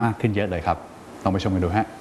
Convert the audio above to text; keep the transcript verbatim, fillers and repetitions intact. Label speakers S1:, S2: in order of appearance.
S1: มากขึ้นเยอะเลยครับลองไปชมกันดูฮะ